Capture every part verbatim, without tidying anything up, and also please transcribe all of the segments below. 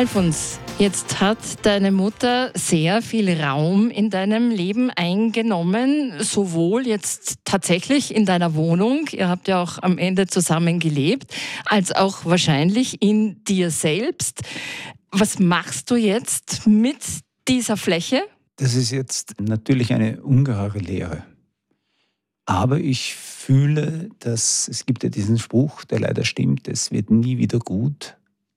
Alfons, jetzt hat deine Mutter sehr viel Raum in deinem Leben eingenommen, sowohl jetzt tatsächlich in deiner Wohnung, ihr habt ja auch am Ende zusammen gelebt, als auch wahrscheinlich in dir selbst. Was machst du jetzt mit dieser Fläche? Das ist jetzt natürlich eine ungeheure Leere. Aber ich fühle, dass es gibt ja diesen Spruch, der leider stimmt, es wird nie wieder gut,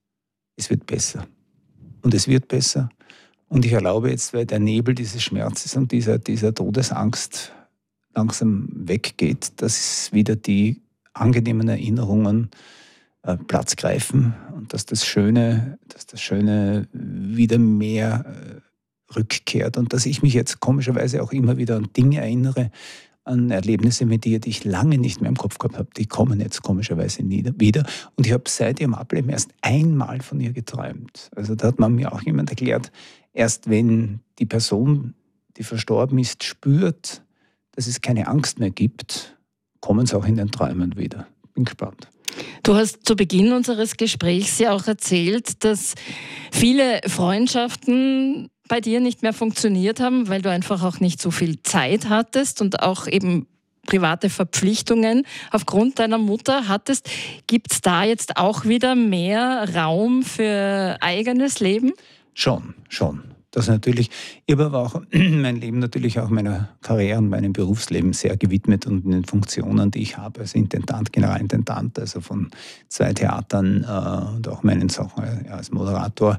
es wird besser. Und es wird besser. Und ich erlaube jetzt, weil der Nebel dieses Schmerzes und dieser, dieser Todesangst langsam weggeht, dass wieder die angenehmen Erinnerungen äh, Platz greifen und dass das Schöne, dass das Schöne wieder mehr äh, rückkehrt und dass ich mich jetzt komischerweise auch immer wieder an Dinge erinnere, an Erlebnisse mit dir, die ich lange nicht mehr im Kopf gehabt habe. Die kommen jetzt komischerweise nie wieder. Und ich habe seit ihrem Ableben erst einmal von ihr geträumt. Also da hat man mir auch jemand erklärt, erst wenn die Person, die verstorben ist, spürt, dass es keine Angst mehr gibt, kommen sie auch in den Träumen wieder. Bin gespannt. Du hast zu Beginn unseres Gesprächs ja auch erzählt, dass viele Freundschaften bei dir nicht mehr funktioniert haben, weil du einfach auch nicht so viel Zeit hattest und auch eben private Verpflichtungen aufgrund deiner Mutter hattest. Gibt es da jetzt auch wieder mehr Raum für eigenes Leben? Schon, schon. Das natürlich. Ich habe aber auch mein Leben natürlich auch meiner Karriere und meinem Berufsleben sehr gewidmet und den Funktionen, die ich habe, als Intendant, Generalintendant, also von zwei Theatern äh, und auch meinen Sachen äh, als Moderator.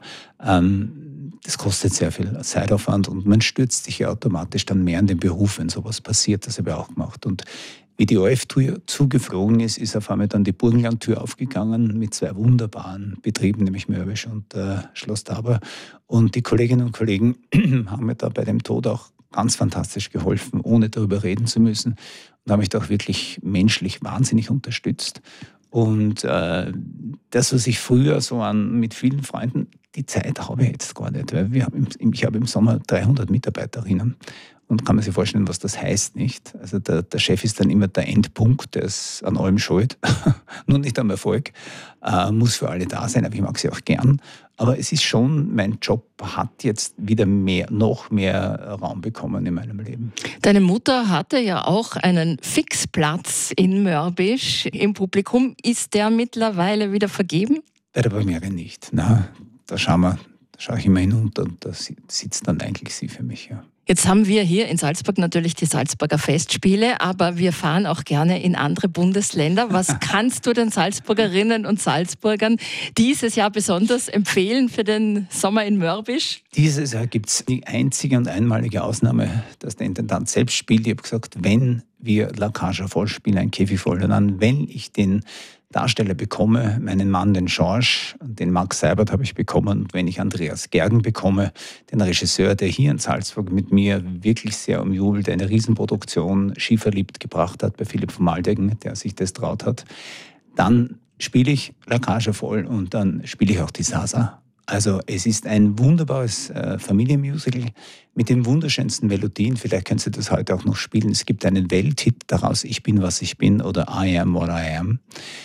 Ähm, das kostet sehr viel Zeitaufwand und man stürzt sich ja automatisch dann mehr in den Beruf, wenn sowas passiert. Das habe ich auch gemacht. Und wie die O F-Tür zugeflogen ist, ist auf einmal dann die Burgenlandtür aufgegangen mit zwei wunderbaren Betrieben, nämlich Mörbisch und äh, Schloss Tauber. Und die Kolleginnen und Kollegen haben mir da bei dem Tod auch ganz fantastisch geholfen, ohne darüber reden zu müssen. Und haben mich da auch wirklich menschlich wahnsinnig unterstützt. Und äh, das, was ich früher so an mit vielen Freunden, die Zeit habe ich jetzt gar nicht. Weil wir haben im, ich habe im Sommer dreihundert Mitarbeiterinnen. Und kann man sich vorstellen, was das heißt, nicht? Also der, der Chef ist dann immer der Endpunkt, der ist an allem schuld, nur nicht am Erfolg, äh, muss für alle da sein, aber ich mag sie auch gern. Aber es ist schon, mein Job hat jetzt wieder mehr, noch mehr Raum bekommen in meinem Leben. Deine Mutter hatte ja auch einen Fixplatz in Mörbisch im Publikum. Ist der mittlerweile wieder vergeben? Bei der Premiere nicht. Na, da schauen wir, da schaue ich immer hinunter und da sitzt dann eigentlich sie für mich, ja. Jetzt haben wir hier in Salzburg natürlich die Salzburger Festspiele, aber wir fahren auch gerne in andere Bundesländer. Was kannst du den Salzburgerinnen und Salzburgern dieses Jahr besonders empfehlen für den Sommer in Mörbisch? Dieses Jahr gibt es die einzige und einmalige Ausnahme, dass der Intendant selbst spielt. Ich habe gesagt, wenn wir La Cage voll spielen, ein Käfig voll, dann wenn ich den Darsteller bekomme, meinen Mann, den Georges, den Max Seibert habe ich bekommen und wenn ich Andreas Gergen bekomme, den Regisseur, der hier in Salzburg mit mir wirklich sehr umjubelt, eine Riesenproduktion Skiverliebt gebracht hat bei Philipp von Maldeggen, der sich das traut hat, dann spiele ich La Cage voll und dann spiele ich auch die Sasa. Also es ist ein wunderbares äh, Familienmusical mit den wunderschönsten Melodien. Vielleicht könnt ihr das heute auch noch spielen. Es gibt einen Welthit daraus, Ich bin, was ich bin oder I am what I am.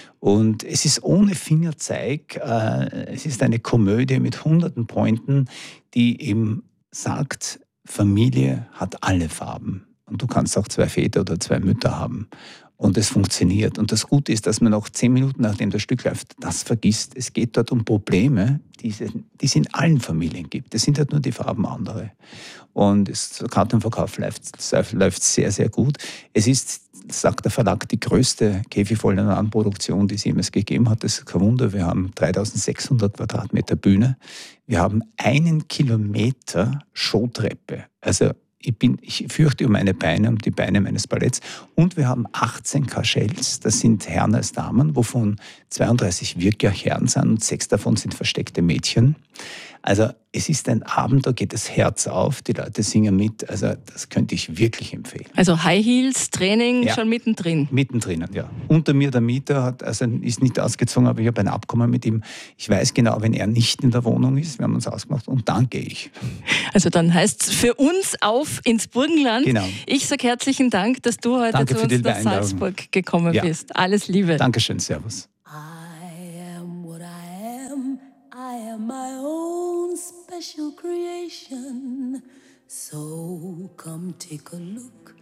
Und es ist ohne Fingerzeig, äh, es ist eine Komödie mit hunderten Pointen, die eben sagt, Familie hat alle Farben. Und du kannst auch zwei Väter oder zwei Mütter haben. Und es funktioniert. Und das Gute ist, dass man noch zehn Minuten, nachdem das Stück läuft, das vergisst. Es geht dort um Probleme, die es in allen Familien gibt. Es sind halt nur die Farben andere. Und der Kartenverkauf läuft, läuft sehr, sehr gut. Es ist, sagt der Verlag, die größte Käfigvollen-Anproduktion, die es jemals gegeben hat. Das ist kein Wunder. Wir haben dreitausendsechshundert Quadratmeter Bühne. Wir haben einen Kilometer Showtreppe. Also Ich, bin, ich fürchte um meine Beine, um die Beine meines Balletts. Und wir haben achtzehn Kaschells, das sind Herren als Damen, wovon zweiunddreißig wirklich Herren sind und sechs davon sind versteckte Mädchen. Also es ist ein Abend, da geht das Herz auf, die Leute singen mit. Also das könnte ich wirklich empfehlen. Also High Heels Training ja. schon mittendrin? Mittendrin, ja. Unter mir der Mieter hat, also ist nicht ausgezogen, aber ich habe ein Abkommen mit ihm. Ich weiß genau, wenn er nicht in der Wohnung ist, wir haben uns ausgemacht und dann gehe ich. Also dann heißt es für uns auf ins Burgenland. Genau. Ich sage herzlichen Dank, dass du heute Danke zu uns nach Einladung. Salzburg gekommen ja. bist. Alles Liebe. Dankeschön, servus. I am what I am. I am my own special creation. So come take a look